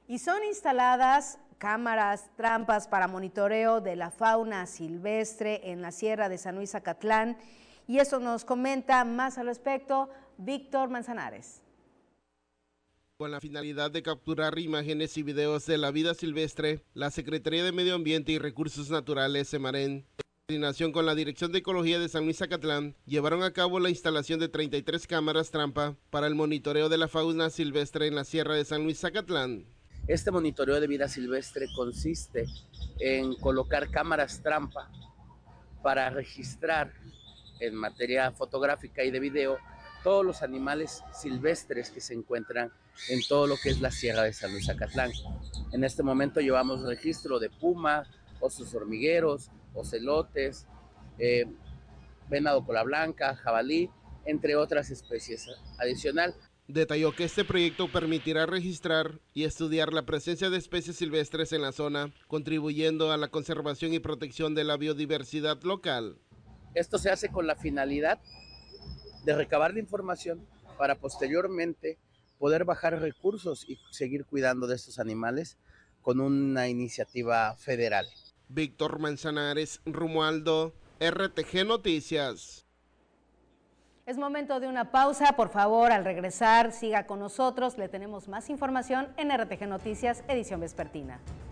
Y son instaladas cámaras trampas para monitoreo de la fauna silvestre en la Sierra de San Luis Acatlán. Y eso nos comenta más al respecto Víctor Manzanares. Con la finalidad de capturar imágenes y videos de la vida silvestre, la Secretaría de Medio Ambiente y Recursos Naturales, Semarén, en coordinación con la Dirección de Ecología de San Luis Acatlán, llevaron a cabo la instalación de 33 cámaras trampa para el monitoreo de la fauna silvestre en la Sierra de San Luis Acatlán. Este monitoreo de vida silvestre consiste en colocar cámaras trampa para registrar en materia fotográfica y de video todos los animales silvestres que se encuentran en todo lo que es la Sierra de San Luis Acatlán. En este momento llevamos registro de puma, osos hormigueros, ocelotes, venado cola blanca, jabalí, entre otras especies. Adicional, detalló que este proyecto permitirá registrar y estudiar la presencia de especies silvestres en la zona, contribuyendo a la conservación y protección de la biodiversidad local. Esto se hace con la finalidad de recabar la información para posteriormente poder bajar recursos y seguir cuidando de estos animales con una iniciativa federal. Víctor Manzanares, Romualdo, RTG Noticias. Es momento de una pausa, por favor, al regresar siga con nosotros, le tenemos más información en RTG Noticias, edición vespertina.